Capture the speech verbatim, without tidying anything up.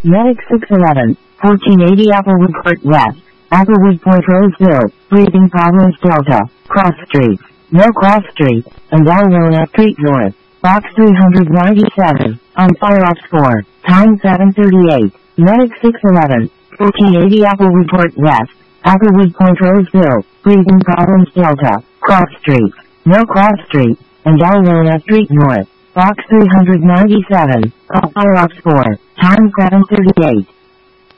Medic six eleven, fourteen eighty Applewood Court West, Applewood Point Roseville, Breathing Problems Delta, Cross Street, No Cross Street, and Alrona Street North, Box three ninety-seven, on Fire Ops four, time seven thirty-eight, Medic six eleven, fourteen eighty Applewood Court West, Applewood Point Roseville, Breathing Problems Delta, Cross Street, No Cross Street, and Alrona Street North, Box three ninety-seven, on Fire Ops four, time seven thirty-eight.